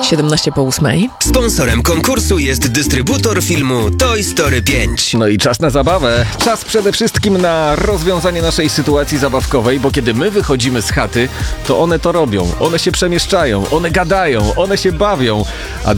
7:17. Sponsorem konkursu jest dystrybutor filmu Toy Story 5. No i czas na zabawę. Czas przede wszystkim na rozwiązanie naszej sytuacji zabawkowej, bo kiedy my wychodzimy z chaty, to one to robią. One się przemieszczają, one gadają, one się bawią. A